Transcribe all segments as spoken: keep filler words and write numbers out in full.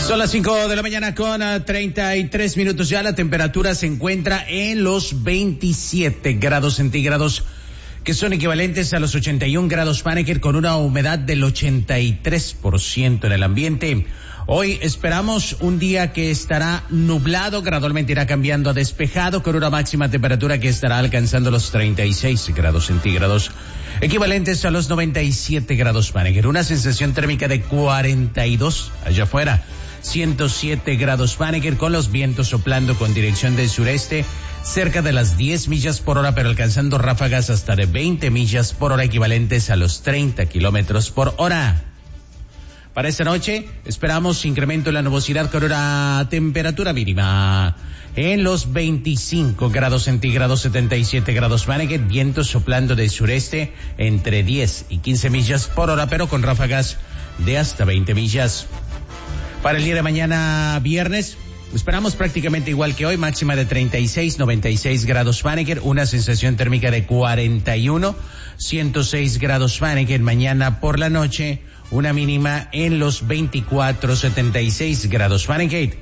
Son las cinco de la mañana con uh, treinta y tres minutos ya. La temperatura se encuentra en los veintisiete grados centígrados, que son equivalentes a los ochenta y un grados Fahrenheit, con una humedad del ochenta y tres por ciento en el ambiente. Hoy esperamos un día que estará nublado, gradualmente irá cambiando a despejado, con una máxima temperatura que estará alcanzando los treinta y seis grados centígrados, equivalentes a los noventa y siete grados Fahrenheit. Una sensación térmica de cuarenta y dos allá afuera, ciento siete grados Fahrenheit, con los vientos soplando con dirección del sureste, cerca de las diez millas por hora, pero alcanzando ráfagas hasta de veinte millas por hora, equivalentes a los treinta kilómetros por hora. Para esta noche esperamos incremento en la nubosidad, con una temperatura mínima en los veinticinco grados centígrados, setenta y siete grados Fahrenheit, vientos soplando del sureste entre diez y quince millas por hora, pero con ráfagas de hasta veinte millas. Para el día de mañana viernes esperamos prácticamente igual que hoy, máxima de treinta y seis, noventa y seis grados Fahrenheit, una sensación térmica de cuarenta y uno, ciento seis grados Fahrenheit. Mañana por la noche, una mínima en los veinticuatro, setenta y seis grados Fahrenheit.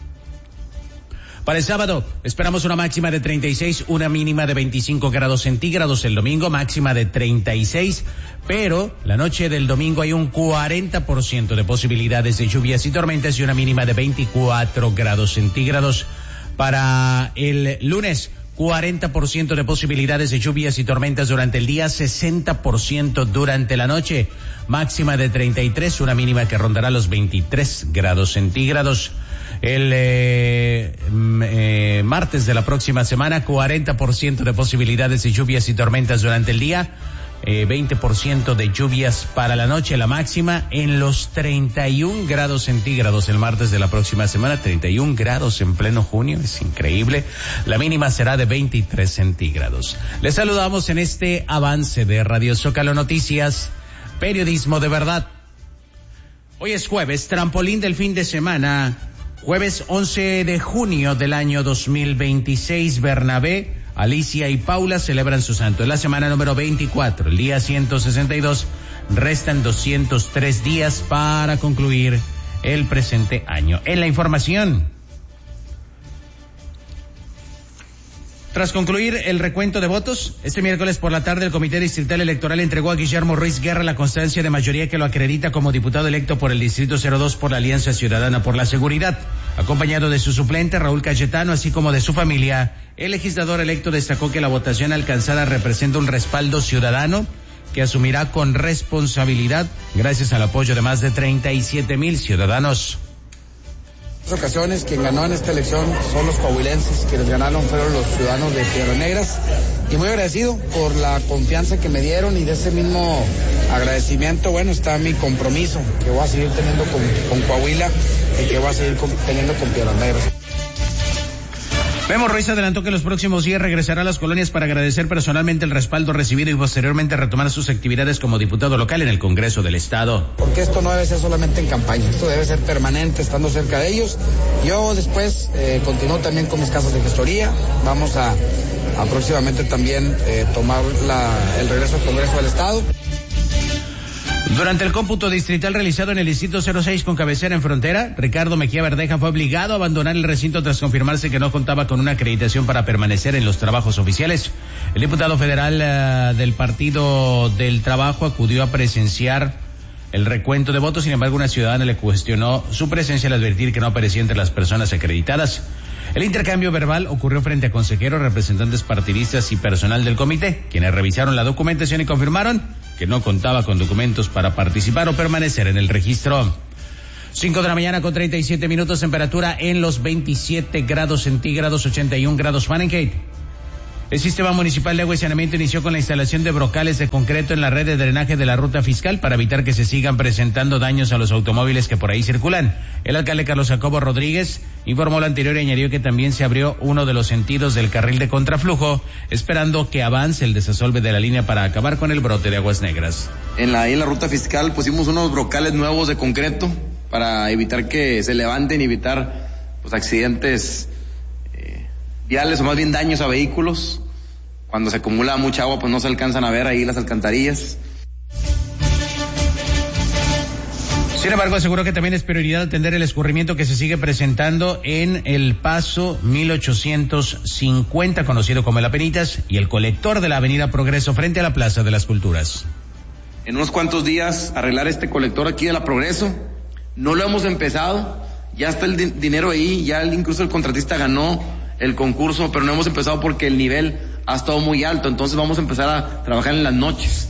Para el sábado esperamos una máxima de treinta y seis, una mínima de veinticinco grados centígrados. El domingo máxima de treinta y seis, pero la noche del domingo hay un cuarenta por ciento de posibilidades de lluvias y tormentas y una mínima de veinticuatro grados centígrados. Para el lunes, cuarenta por ciento de posibilidades de lluvias y tormentas durante el día, sesenta por ciento durante la noche, máxima de treinta y tres, una mínima que rondará los veintitrés grados centígrados. El eh, eh, martes de la próxima semana, cuarenta por ciento de posibilidades de lluvias y tormentas durante el día, eh, veinte por ciento de lluvias para la noche, la máxima en los treinta y un grados centígrados. El martes de la próxima semana, treinta y un grados en pleno junio, es increíble. La mínima será de veintitrés centígrados. Les saludamos en este avance de Radio Zócalo Noticias, periodismo de verdad. Hoy es jueves, trampolín del fin de semana. Jueves once de junio del año dos mil veintiséis, Bernabé, Alicia y Paula celebran su santo. Es la semana número veinticuatro, el día ciento sesenta y dos. Restan doscientos tres días para concluir el presente año. En la información, tras concluir el recuento de votos, este miércoles por la tarde el Comité Distrital Electoral entregó a Guillermo Ruiz Guerra la constancia de mayoría que lo acredita como diputado electo por el Distrito cero dos por la Alianza Ciudadana por la Seguridad. Acompañado de su suplente Raúl Cayetano, así como de su familia, el legislador electo destacó que la votación alcanzada representa un respaldo ciudadano que asumirá con responsabilidad gracias al apoyo de más de treinta y siete mil ciudadanos. En estas ocasiones quien ganó en esta elección son los coahuilenses, quienes ganaron fueron los ciudadanos de Piedras Negras, y muy agradecido por la confianza que me dieron, y de ese mismo agradecimiento, bueno, está mi compromiso que voy a seguir teniendo con, con Coahuila y que voy a seguir con, teniendo con Piedras Negras. Memo Ruiz adelantó que en los próximos días regresará a las colonias para agradecer personalmente el respaldo recibido y posteriormente retomar sus actividades como diputado local en el Congreso del Estado. Porque esto no debe ser solamente en campaña, esto debe ser permanente, estando cerca de ellos. Yo después eh, continúo también con mis casas de gestoría, vamos a, a próximamente también eh, tomar la, el regreso al Congreso del Estado. Durante el cómputo distrital realizado en el Distrito cero seis con cabecera en Frontera, Ricardo Mejía Verdeja fue obligado a abandonar el recinto tras confirmarse que no contaba con una acreditación para permanecer en los trabajos oficiales. El diputado federal uh, del Partido del Trabajo acudió a presenciar el recuento de votos. Sin embargo, una ciudadana le cuestionó su presencia al advertir que no aparecía entre las personas acreditadas. El intercambio verbal ocurrió frente a consejeros, representantes partidistas y personal del comité, quienes revisaron la documentación y confirmaron que no contaba con documentos para participar o permanecer en el registro. Cinco de la mañana con treinta y siete minutos, temperatura en los veintisiete grados centígrados, ochenta y un grados Fahrenheit. El Sistema Municipal de Agua y Saneamiento inició con la instalación de brocales de concreto en la red de drenaje de la ruta fiscal para evitar que se sigan presentando daños a los automóviles que por ahí circulan. El alcalde Carlos Jacobo Rodríguez informó lo anterior y añadió que también se abrió uno de los sentidos del carril de contraflujo, esperando que avance el desasolve de la línea para acabar con el brote de aguas negras. En la, en la ruta fiscal pusimos unos brocales nuevos de concreto para evitar que se levanten y evitar pues, accidentes eh, viales o más bien daños a vehículos. Cuando se acumula mucha agua, pues no se alcanzan a ver ahí las alcantarillas. Sin embargo, aseguró que también es prioridad atender el escurrimiento que se sigue presentando en el paso mil ochocientos cincuenta, conocido como el Apenitas, y el colector de la avenida Progreso frente a la Plaza de las Culturas. En unos cuantos días arreglar este colector aquí de la Progreso. No lo hemos empezado, ya está el di- dinero ahí, ya el, incluso el contratista ganó el concurso, pero no hemos empezado porque el nivel ha estado muy alto, entonces vamos a empezar a trabajar en las noches.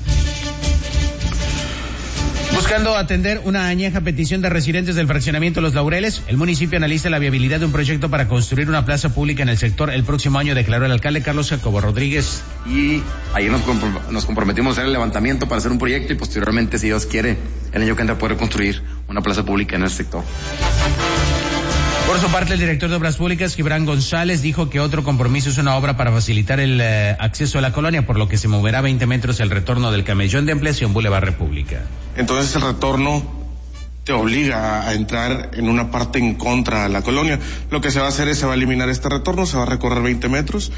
Buscando atender una añeja petición de residentes del fraccionamiento Los Laureles, el municipio analiza la viabilidad de un proyecto para construir una plaza pública en el sector el próximo año, declaró el alcalde Carlos Jacobo Rodríguez. Y ayer nos, compro- nos comprometimos a hacer el levantamiento para hacer un proyecto y posteriormente, si Dios quiere, el año que entra poder construir una plaza pública en ese sector. Por su parte, el director de Obras Públicas, Gibran González, dijo que otro compromiso es una obra para facilitar el eh, acceso a la colonia, por lo que se moverá veinte metros el retorno del camellón de ampliación Boulevard República. Entonces el retorno te obliga a entrar en una parte en contra de la colonia. Lo que se va a hacer es se va a eliminar este retorno, se va a recorrer veinte metros.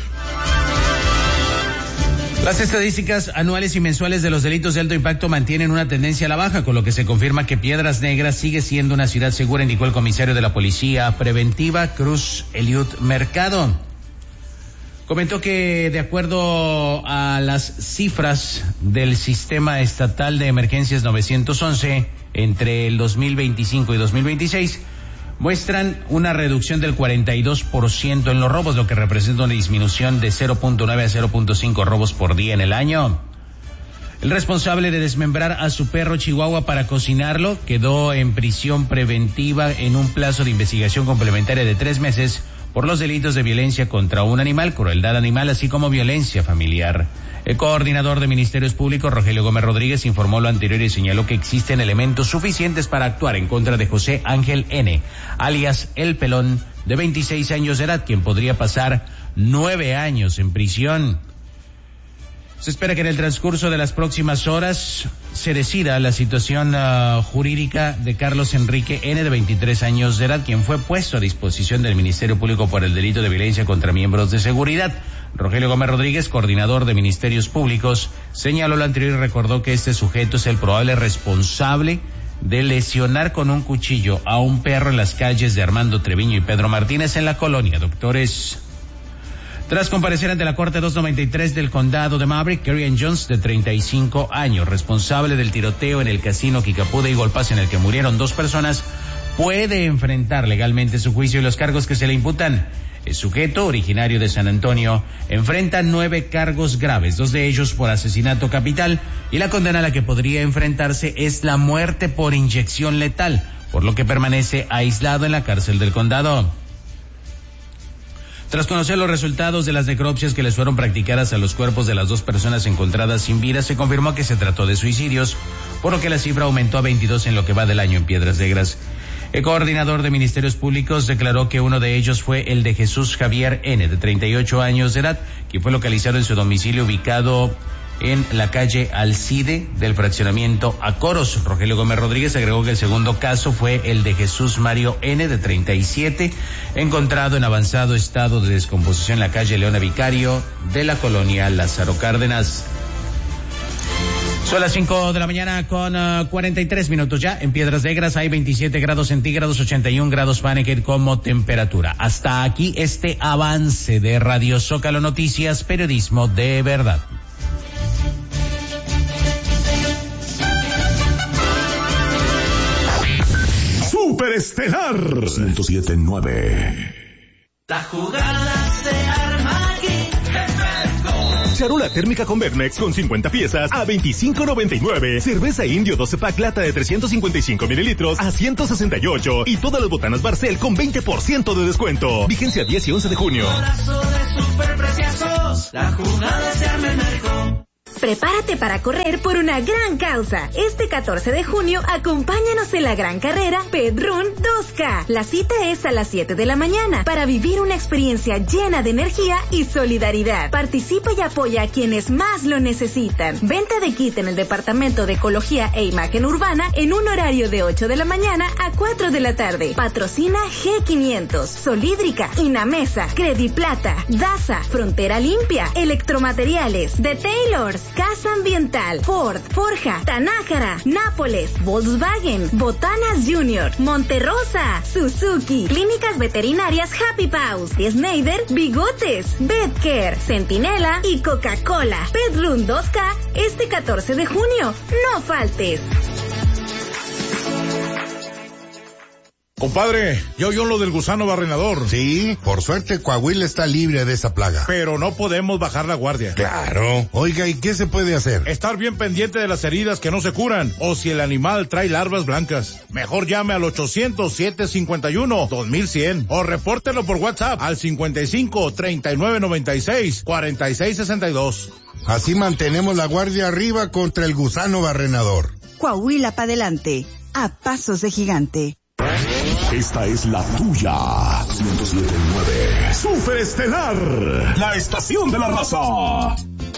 Las estadísticas anuales y mensuales de los delitos de alto impacto mantienen una tendencia a la baja, con lo que se confirma que Piedras Negras sigue siendo una ciudad segura, indicó el comisario de la Policía Preventiva, Cruz Eliud Mercado. Comentó que de acuerdo a las cifras del Sistema Estatal de Emergencias novecientos once, entre el dos mil veinticinco y dos mil veintiséis, muestran una reducción del cuarenta y dos por ciento en los robos, lo que representa una disminución de cero punto nueve a cero punto cinco robos por día en el año. El responsable de desmembrar a su perro chihuahua para cocinarlo quedó en prisión preventiva en un plazo de investigación complementaria de tres meses por los delitos de violencia contra un animal, crueldad animal, así como violencia familiar. El coordinador de Ministerios Públicos, Rogelio Gómez Rodríguez, informó lo anterior y señaló que existen elementos suficientes para actuar en contra de José Ángel N., alias El Pelón, de veintiséis años de edad, quien podría pasar nueve años en prisión. Se espera que en el transcurso de las próximas horas se decida la situación uh, jurídica de Carlos Enrique N., de veintitrés años de edad, quien fue puesto a disposición del Ministerio Público por el delito de violencia contra miembros de seguridad. Rogelio Gómez Rodríguez, coordinador de Ministerios Públicos, señaló lo anterior y recordó que este sujeto es el probable responsable de lesionar con un cuchillo a un perro en las calles de Armando Treviño y Pedro Martínez en la colonia Doctores. Tras comparecer ante la Corte doscientos noventa y tres del condado de Maverick, Kerrian Jones, de treinta y cinco años, responsable del tiroteo en el casino Kickapoo de Eagle Pass en el que murieron dos personas, puede enfrentar legalmente su juicio y los cargos que se le imputan. El sujeto, originario de San Antonio, enfrenta nueve cargos graves, dos de ellos por asesinato capital, y la condena a la que podría enfrentarse es la muerte por inyección letal, por lo que permanece aislado en la cárcel del condado. Tras conocer los resultados de las necropsias que les fueron practicadas a los cuerpos de las dos personas encontradas sin vida, se confirmó que se trató de suicidios, por lo que la cifra aumentó a veintidós en lo que va del año en Piedras Negras. El coordinador de Ministerios Públicos declaró que uno de ellos fue el de Jesús Javier N., de treinta y ocho años de edad, quien fue localizado en su domicilio ubicado en la calle Alcide del fraccionamiento Acoros. Rogelio Gómez Rodríguez agregó que el segundo caso fue el de Jesús Mario N., de treinta y siete, encontrado en avanzado estado de descomposición en la calle Leona Vicario de la colonia Lázaro Cárdenas. Son las cinco de la mañana con uh, cuarenta y tres minutos ya. En Piedras Negras hay veintisiete grados centígrados, ochenta y un grados Fahrenheit como temperatura. Hasta aquí este avance de Radio Zócalo Noticias, periodismo de verdad. Superestelar ciento siete punto nueve. La jugada se arma aquí. Charola térmica con Vermex con cincuenta piezas a veinticinco noventa y nueve. Cerveza Indio doce pack lata de trescientos cincuenta y cinco mililitros a ciento sesenta y ocho. Y todas las botanas Barcel con veinte por ciento de descuento. Vigencia diez y once de junio. Abrazo de superpreciosos. La jugada se arma en México. Prepárate para correr por una gran causa. Este catorce de junio, acompáñanos en la gran carrera Pedrún dos K. La cita es a las siete de la mañana para vivir una experiencia llena de energía y solidaridad. Participa y apoya a quienes más lo necesitan. Venta de kit en el Departamento de Ecología e Imagen Urbana en un horario de ocho de la mañana a cuatro de la tarde. Patrocina G quinientos, Solídrica, Inamesa, Crediplata, Daza, Frontera Limpia, Electromateriales, The Taylors, Casa Ambiental, Ford, Forja, Tanájara, Nápoles, Volkswagen, Botanas Junior, Monterrosa, Suzuki, Clínicas Veterinarias Happy Paws, Schneider, Bigotes, Betcare, Centinela y Coca-Cola. Pet Run dos K este catorce de junio. No faltes. Compadre, ¿ya oyó lo del gusano barrenador? Sí, por suerte Coahuila está libre de esa plaga. Pero no podemos bajar la guardia. Claro. Oiga, ¿y qué se puede hacer? Estar bien pendiente de las heridas que no se curan, o si el animal trae larvas blancas. Mejor llame al ochocientos, siete cincuenta y uno, dos mil cien, o repórtelo por WhatsApp al cincuenta y cinco, treinta y nueve noventa y seis, cuarenta y seis sesenta y dos. Así mantenemos la guardia arriba contra el gusano barrenador. Coahuila pa' adelante, a pasos de gigante. Esta es la tuya. ciento siete punto nueve. Superestelar, la estación de la raza.